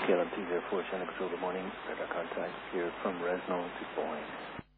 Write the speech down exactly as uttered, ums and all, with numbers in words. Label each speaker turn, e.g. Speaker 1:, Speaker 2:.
Speaker 1: K L M two zero four, Center Control, good morning. Radar contact here from Resno to Boeing.